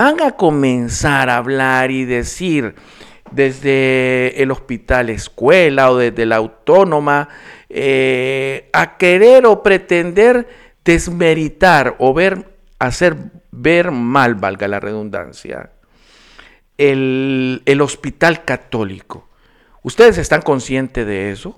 van a comenzar a hablar y decir desde el hospital escuela o desde la autónoma a querer o pretender desmeritar o hacer ver mal, valga la redundancia, el hospital católico. ¿Ustedes están conscientes de eso?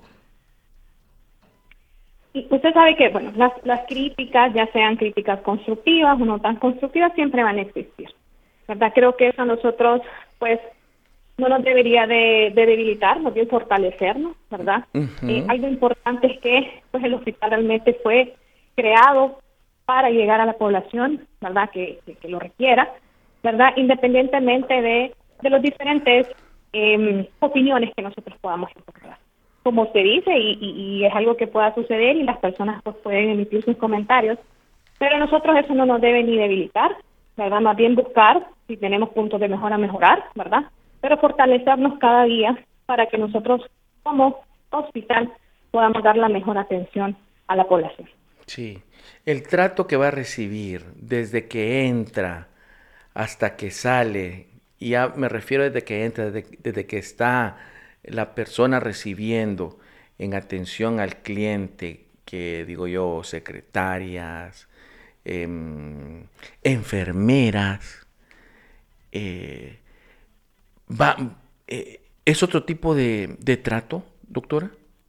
Y usted sabe que, bueno, las críticas, ya sean críticas constructivas o no tan constructivas, siempre van a existir, ¿verdad? Creo que eso a nosotros, pues, no nos debería de debilitar, más bien fortalecernos, ¿verdad? Algo importante es que, pues, el hospital realmente fue creado para llegar a la población, ¿verdad? Que lo requiera, ¿verdad? Independientemente de los diferentes opiniones que nosotros podamos encontrar. Como se dice, y es algo que pueda suceder y las personas pues pueden emitir sus comentarios, pero a nosotros eso no nos debe ni debilitar, ¿verdad? Más bien buscar, si tenemos puntos de mejora, mejorar, ¿verdad? Pero fortalecernos cada día para que nosotros como hospital podamos dar la mejor atención a la población. Sí, el trato que va a recibir desde que entra hasta que sale, y ya me refiero desde que entra, desde que está la persona recibiendo en atención al cliente, que digo yo, secretarias, enfermeras, eh, va, ¿es otro tipo de trato, doctora?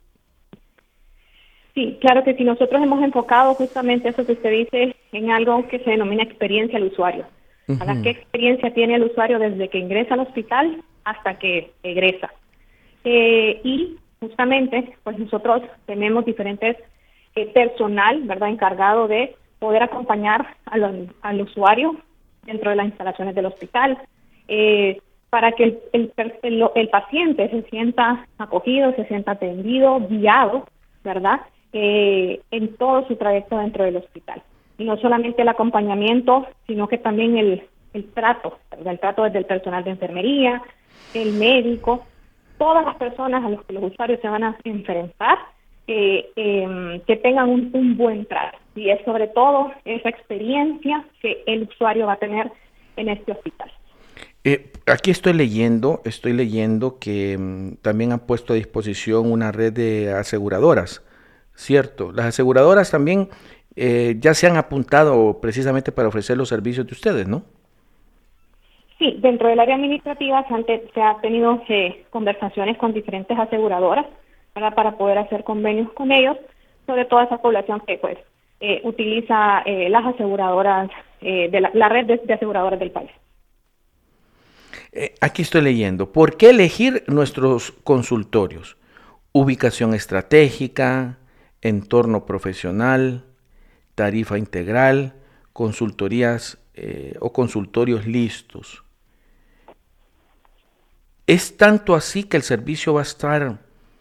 Sí, claro que sí. Nosotros hemos enfocado justamente eso que usted dice en algo que se denomina experiencia al usuario. ¿Verdad? ¿Qué experiencia tiene el usuario desde que ingresa al hospital hasta que egresa? Y justamente, pues nosotros tenemos diferentes personal, ¿verdad?, encargado de poder acompañar al usuario dentro de las instalaciones del hospital, para que el paciente se sienta acogido, se sienta atendido, guiado, ¿verdad?, en todo su trayecto dentro del hospital. Y no solamente el acompañamiento, sino que también el trato, ¿verdad?, el trato desde el personal de enfermería, el médico, todas las personas a las que los usuarios se van a enfrentar, que tengan un buen trato. Y es sobre todo esa experiencia que el usuario va a tener en este hospital. Aquí estoy leyendo que también han puesto a disposición una red de aseguradoras, ¿cierto? Las aseguradoras también ya se han apuntado precisamente para ofrecer los servicios de ustedes, ¿no? Sí, dentro del área administrativa se ha tenido conversaciones con diferentes aseguradoras para poder hacer convenios con ellos, sobre toda esa población que pues utiliza las aseguradoras, de la red de aseguradoras del país. Aquí estoy leyendo. ¿Por qué elegir nuestros consultorios? Ubicación estratégica, entorno profesional, tarifa integral, consultorías o consultorios listos. ¿Es tanto así que el servicio va a estar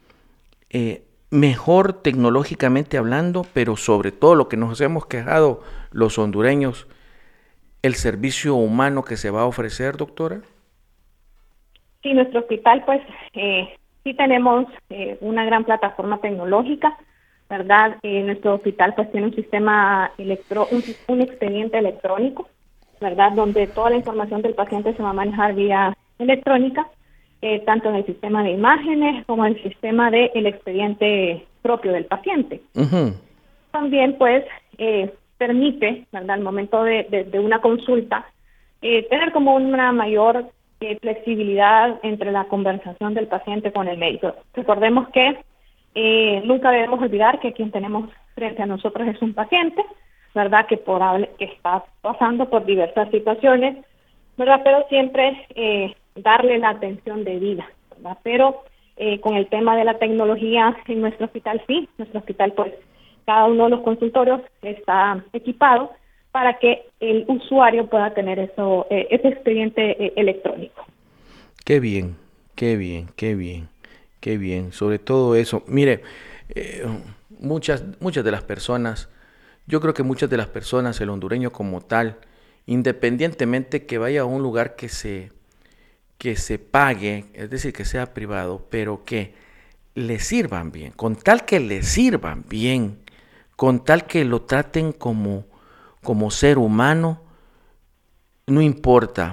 mejor tecnológicamente hablando, pero sobre todo lo que nos hemos quejado los hondureños, el servicio humano que se va a ofrecer, doctora? Sí, nuestro hospital, pues, sí tenemos una gran plataforma tecnológica, ¿verdad? Nuestro hospital, pues, tiene un sistema un expediente electrónico, ¿verdad? Donde toda la información del paciente se va a manejar vía electrónica, tanto en el sistema de imágenes como en el sistema del expediente propio del paciente. Uh-huh. También, pues, permite, ¿verdad?, al momento de una consulta, tener como una mayor flexibilidad entre la conversación del paciente con el médico. Recordemos que nunca debemos olvidar que quien tenemos frente a nosotros es un paciente, ¿verdad?, que está pasando por diversas situaciones, ¿verdad?, pero siempre darle la atención debida, ¿verdad? Pero con el tema de la tecnología en nuestro hospital, sí, nuestro hospital, pues, cada uno de los consultorios está equipado para que el usuario pueda tener ese expediente electrónico. Qué bien, qué bien, qué bien, qué bien. Sobre todo eso. Mire, eh, muchas de las personas, yo creo que muchas de las personas, el hondureño como tal, independientemente que vaya a un lugar que se pague, es decir, que sea privado, pero que le sirvan bien, con tal que le sirvan bien, con tal que lo traten como ser humano, no importa